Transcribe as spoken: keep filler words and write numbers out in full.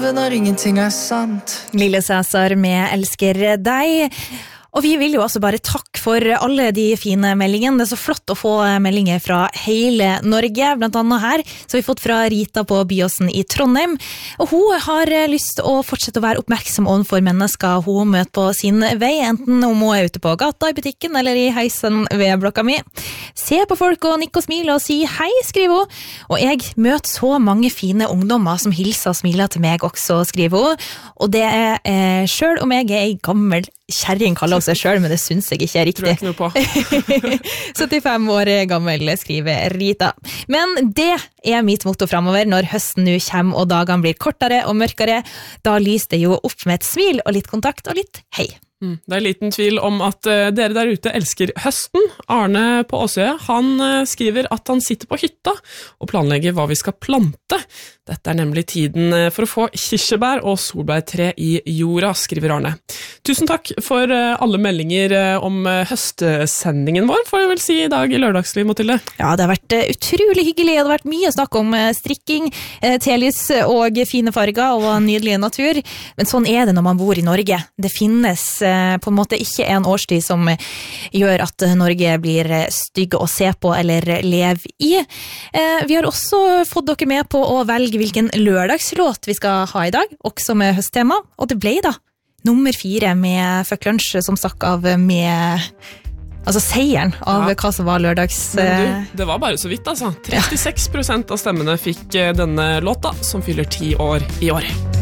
Når ingenting er sant. Lille Cæsar med Elsker deg. Og vi vil jo også bare takke for alle de fine meldingene. Det er så flott å få meldinger fra hele Norge. Blant annet her så har vi fått fra Rita på Byåsen i Trondheim. Og hun har lyst til å fortsette å være oppmerksom overfor mennesker hun møter på sin vei, enten om hun er ute på gata, i butikken eller i heisen ved blokka mi. Se på folk og nikke og smile og si hei, skriver hun. Og jeg møter så mange fine ungdommer som hilser og smiler til meg også, skriver hun. Og det er eh, selv om jeg er en gammel kjerring kaller seg selv, men det synes jeg ikke er riktig. Tror jeg ikke noe på. syttifem år gammel, skriver Rita. Men det er mitt motto fremover når høsten nå kommer og dagene blir kortere og mørkere. Da lyser det jo opp med et smil og litt kontakt og litt hei. Mm. Det er liten tvil om at uh, dere der ute elsker høsten. Arne på Åsøya, han uh, skriver at han sitter på hytta og planlegger hva vi skal plante. Dette er nemlig tiden uh, for å få kirsebær og solbærtre i jorda, skriver Arne. Tusen takk for uh, alle meldinger uh, om uh, høstsendingen vår, får jeg vel si i dag i Lørdagsliv, Mathilde. Ja, det har vært uh, utrolig hyggelig. Det har vært mye snakk om uh, strikking, uh, telys og fine farger og nydelig natur. Men sånn er det når man bor i Norge. Det finnes uh, på en måte ikke en årstid som gjør at Norge blir stygg å se på eller leve i. Vi har også fått dere med på å velge hvilken lørdagslåt vi skal ha i dag, også med høsttema, og det ble da nummer fire med Fuck Lunch som stakk av med altså seieren av ja. Hva som var lørdags... Men du, det var bare så vidt altså. trettiseks prosent av stemmene fikk denne låta som fyller ti år i år.